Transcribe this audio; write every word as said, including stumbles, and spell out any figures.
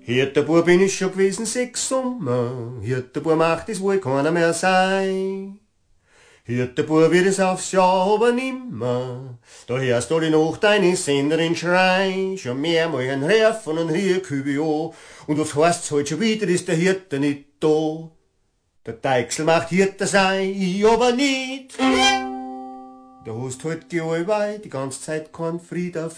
Hirtenbub bin ich schon gewesen, sechs Sommer. Hirtenbub macht es wohl keiner mehr sein. Hirtenbub wird es aufs Jahr aber nimmer. Da hörst du die Nacht deine Senderin schreien. Schon mehrmal ein Ref und ein Rierkübio. Und was heißt's halt schon wieder, ist der Hirte nicht da. Der Deichsel macht Hirte sein, ich aber nicht. Da hast halt die allweil die ganze Zeit keinen Fried auf